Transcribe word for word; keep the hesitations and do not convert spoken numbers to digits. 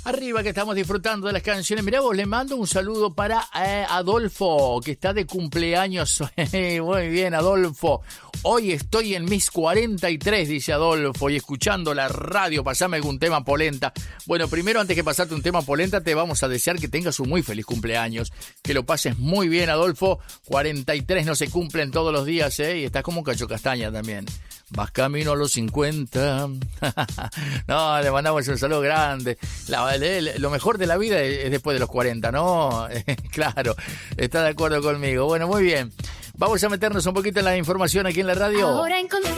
Arriba que estamos disfrutando de las canciones. Mirá vos, le mando un saludo para eh, Adolfo, que está de cumpleaños. Muy bien, Adolfo. Hoy estoy en mis cuarenta y tres, dice Adolfo, y escuchando la radio. Pasame algún tema polenta. Bueno, primero, antes que pasarte un tema polenta, te vamos a desear que tengas un muy feliz cumpleaños. Que lo pases muy bien, Adolfo. cuarenta y tres no se cumplen todos los días, ¿eh? Y estás como un cacho castaña también. Vas camino a los cincuenta. No, le mandamos un saludo grande. La, lo mejor de la vida es después de los cuarenta, ¿no? Claro, está de acuerdo conmigo. Bueno, muy bien. Vamos a meternos un poquito en la información aquí en la radio. Ahora